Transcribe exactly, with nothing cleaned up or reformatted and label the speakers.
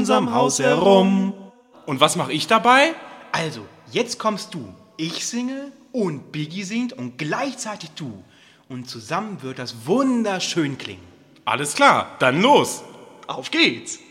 Speaker 1: unserem Haus herum.
Speaker 2: Und was mache ich dabei?
Speaker 3: Also, jetzt kommst du. Ich singe und Biggie singt und gleichzeitig du. Und zusammen wird das wunderschön klingen.
Speaker 2: Alles klar, dann los.
Speaker 3: Auf geht's!